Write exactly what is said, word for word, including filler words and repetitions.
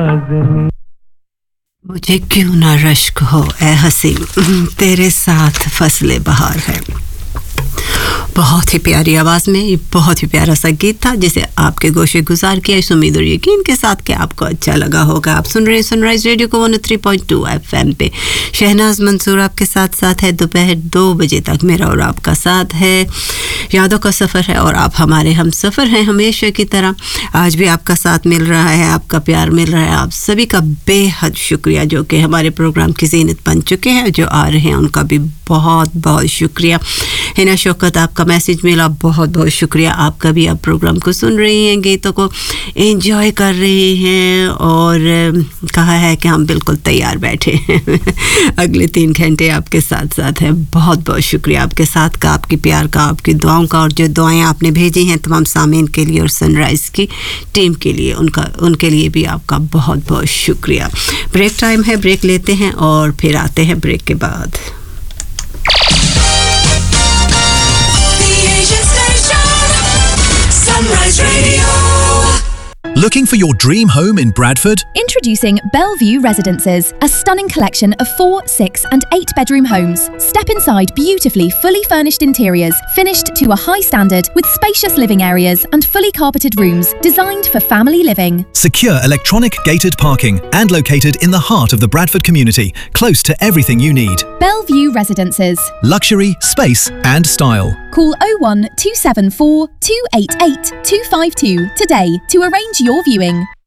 मुझे क्यों ना रश्क हो ए हसी, तेरे साथ फसले बहार है। बहुत ही प्यारी आवाज़ में ये बहुत ही प्यारा सा गीत था जिसे आपके गोशे गुजार किया इस उम्मीद और यकीन के साथ कि आपको अच्छा लगा होगा। आप सुन रहे हैं सनराइज रेडियो को one O three point two FM पे। शहनाज मंसूर आपके साथ साथ है दोपहर दो बजे तक मेरा और आपका साथ है। यादों का सफ़र है और आप हमारे हम सफ़र हैं हमेशा की तरह। आज भी आपका साथ मिल रहा है, आपका प्यार मिल रहा है। आप सभी का बेहद शुक्रिया जो कि हमारे प्रोग्राम की ज़ीनत बन चुके हैं, जो आ रहे हैं उनका भी बहुत बहुत शुक्रिया। हिना शौकत आपका मैसेज मिला, बहुत बहुत शुक्रिया। आप कभी आप प्रोग्राम को सुन रही हैं, गीतों को एंजॉय कर रहे हैं और कहा है कि हम बिल्कुल तैयार बैठे हैं अगले तीन घंटे आपके साथ साथ हैं। बहुत बहुत शुक्रिया आपके साथ का, आपकी प्यार का, आपकी दुआओं का और जो दुआएं आपने भेजी हैं तमाम सामीन के लिए और सनराइज़ की टीम के लिए, उनका उनके लिए भी आपका बहुत बहुत शुक्रिया। ब्रेक टाइम है, ब्रेक लेते हैं और फिर आते हैं ब्रेक के बाद। Sunrise Radio. Looking for your dream home in Bradford? Introducing Bellevue Residences, a stunning collection of four, six and eight bedroom homes. Step inside beautifully fully furnished interiors, finished to a high standard with spacious living areas and fully carpeted rooms designed for family living. Secure electronic gated parking and located in the heart of the Bradford community, close to everything you need. Bellevue Residences. Luxury, space and style. Call oh one two seven four two eight eight two five two today to arrange your viewing.